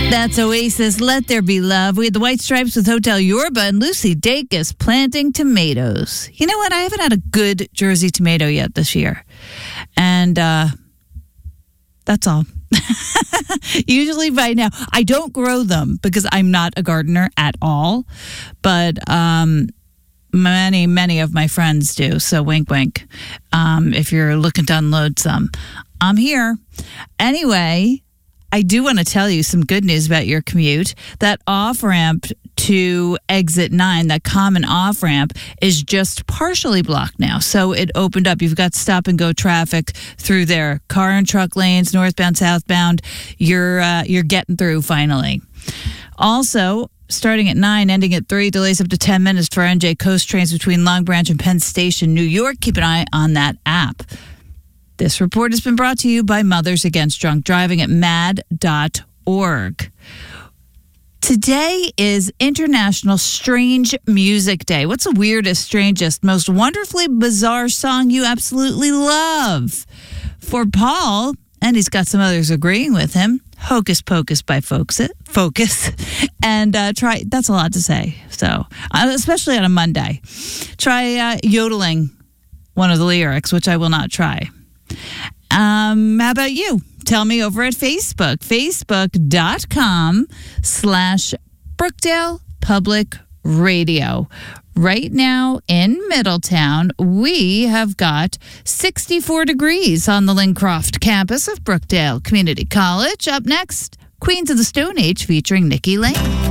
That's Oasis, Let There Be Love. We had the White Stripes with Hotel Yorba and Lucy Dacus planting tomatoes. You know what? I haven't had a good Jersey tomato yet this year. And that's all. Usually by now, I don't grow them because I'm not a gardener at all. But many of my friends do. So wink, wink. If you're looking to unload some, I'm here. Anyway, I do want to tell you some good news about your commute. That off-ramp to exit 9, that common off-ramp, is just partially blocked now. So it opened up. You've got stop-and-go traffic through there. Car and truck lanes, northbound, southbound. You're getting through finally. Also, starting at 9, ending at 3, delays up to 10 minutes for NJ Coast trains between Long Branch and Penn Station, New York. Keep an eye on that app. This report has been brought to you by Mothers Against Drunk Driving at mad.org. Today is International Strange Music Day. What's the weirdest, strangest, most wonderfully bizarre song you absolutely love? For Paul, and he's got some others agreeing with him, Hocus Pocus by Focus. And try, that's a lot to say. So, especially on a Monday. Try yodeling one of the lyrics, which I will not try. How about you? Tell me over at Facebook, facebook.com/Brookdale Public Radio. Right now in Middletown, we have got 64 degrees on the Lincroft campus of Brookdale Community College. Up next, Queens of the Stone Age featuring Nikki Lane.